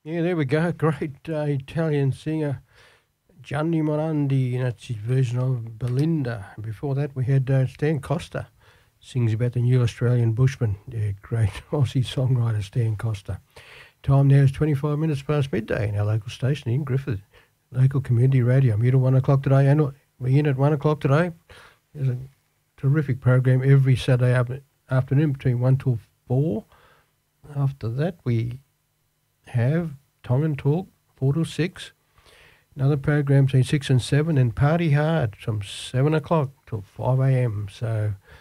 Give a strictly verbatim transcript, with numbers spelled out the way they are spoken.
Yeah, there we go. Great uh, Italian singer Gianni Morandi, and that's his version of Belinda. Before that, we had uh, Stan Costa sings about the new Australian bushman. Yeah, great Aussie songwriter Stan Costa. Time now is twenty-five minutes past midday in our local station in Griffith, local community radio. I'm here till one o'clock today, and we're in at one o'clock today. There's a terrific program every Saturday af- afternoon between one till four. After that, we have Tongan Talk, four till six. Another program between six and seven, and Party Hard from seven o'clock till five a.m. So